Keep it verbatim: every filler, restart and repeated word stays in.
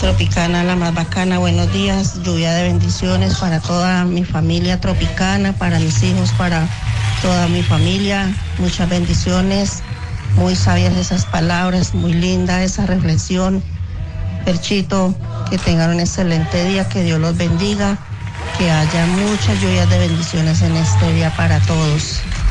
Tropicana, la más bacana, buenos días, lluvia de bendiciones para toda mi familia tropicana, para mis hijos, para toda mi familia, muchas bendiciones, muy sabias esas palabras, muy linda esa reflexión. Perchito, que tengan un excelente día, que Dios los bendiga, que haya muchas lluvias de bendiciones en este día para todos.